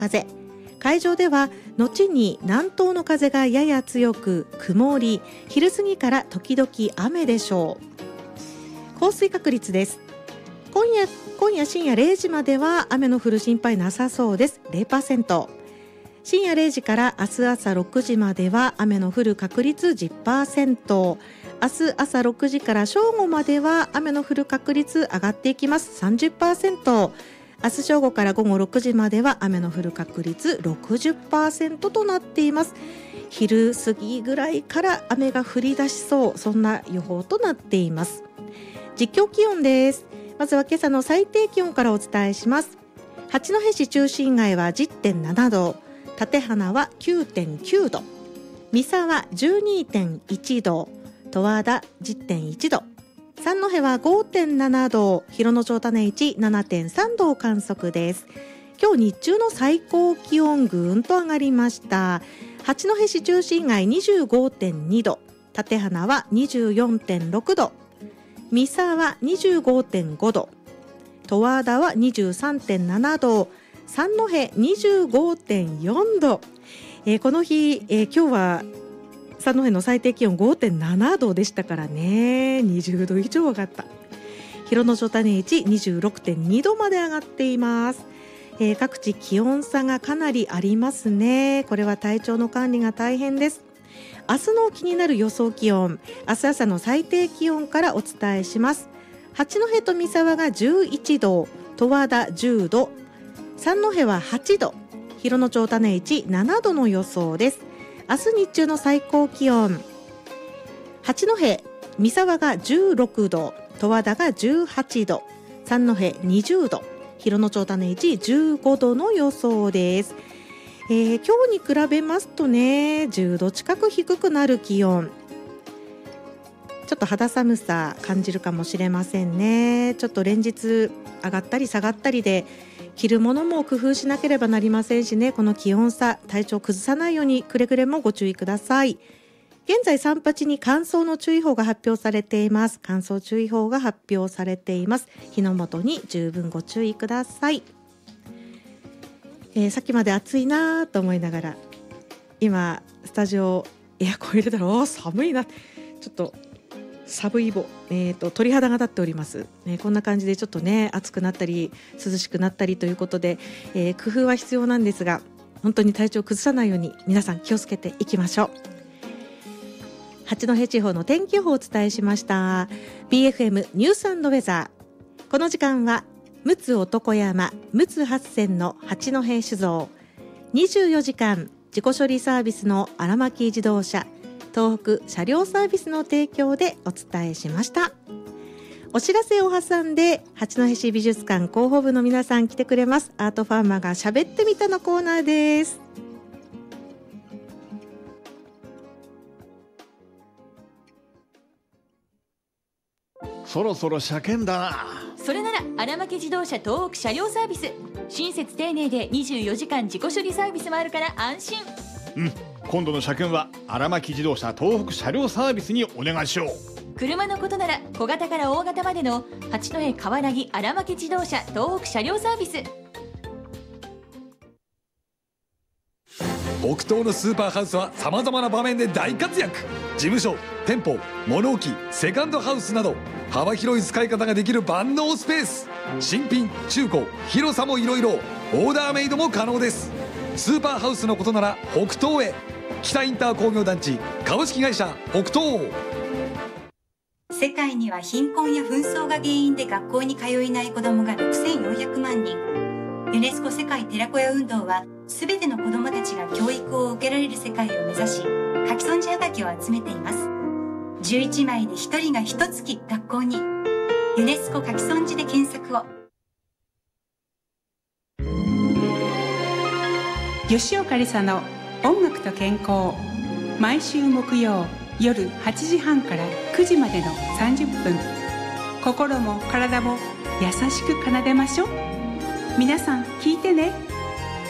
風、海上では後に南東の風がやや強く曇り、昼過ぎから時々雨でしょう。降水確率です。今夜深夜0時までは雨の降る心配なさそうです。 0%。 深夜0時から明日朝6時までは雨の降る確率 10%。 明日朝6時から正午までは雨の降る確率上がっていきます。 30%。 明日正午から午後6時までは雨の降る確率 60% となっています。昼過ぎぐらいから雨が降り出しそう、そんな予報となっています。実況気温です。まずは今朝の最低気温からお伝えします。八戸市中心街は 10.7 度、館鼻は 9.9 度、三沢 12.1 度、十和田 10.1 度、三戸は 5.7 度、広野町種市 7.3 度を観測です。今日日中の最高気温ぐんと上がりました。八戸市中心街 25.2 度、館鼻は 24.6 度、三沢 25.5 度、十和田は 23.7 度、三戸 25.4 度、この日、今日は三戸の最低気温 5.7 度でしたからね、20度以上上がった。広野町種市 26.2 度まで上がっています。各地気温差がかなりありますね。これは体調の管理が大変です。明日の気になる予想気温、明日朝の最低気温からお伝えします。八戸と三沢が11度、十和田10度、三戸は8度、広野町種市7度の予想です。明日日中の最高気温、八戸、三沢が16度、十和田が18度、三戸20度、広野町種市15度の予想です。今日に比べますとね、10度近く低くなる気温、ちょっと肌寒さ感じるかもしれませんね。ちょっと連日上がったり下がったりで、着るものも工夫しなければなりませんしね。この気温差、体調崩さないようにくれぐれもご注意ください。現在三八に乾燥の注意報が発表されています。乾燥注意報が発表されています。火の元に十分ご注意ください。さっきまで暑いなと思いながら、今スタジオエアコン入れたら寒いな、ちょっと寒い鳥肌が立っております、こんな感じでちょっとね、暑くなったり涼しくなったりということで、工夫は必要なんですが、本当に体調を崩さないように皆さん気をつけていきましょう。八戸地方の天気予報をお伝えしました。 BFM ニュース&ウェザー。この時間は陸奥男山陸奥八泉の八戸酒造、24時間自己処理サービスの荒牧自動車、東北車両サービスの提供でお伝えしました。お知らせを挟んで、八戸市美術館広報部の皆さん来てくれます。アートファーマーが喋ってみたのコーナーです。 そろそろ車検だな。 それなら荒牧自動車東北車両サービス、親切丁寧で24時間自己処理サービスもあるから安心。 今度の車検は荒牧自動車東北車両サービスにお願いしよう。 車のことなら小型から大型までの八戸川柳荒牧自動車東北車両サービス。 北東のスーパーハウスはさまざまな場面で大活躍。事務所、店舗、物置、セカンドハウスなど幅広い使い方ができる万能スペース。新品、中古、広さもいろいろ、オーダーメイドも可能です。スーパーハウスのことなら北東へ。北インター工業団地株式会社北東。 世界には貧困や紛争が原因で学校に通えない子どもが6400万人。ユネスコ世界寺子屋運動は、すべての子どもたちが教育を受けられる世界を目指し、書き損じはがきを集めています。11枚で1人が1月学校に。ユネスコ書き損じで検索を。 吉岡里紗の音楽と健康、毎週木曜夜8時半から9時までの30分、心も体も優しく奏でましょう。皆さん聞いてね。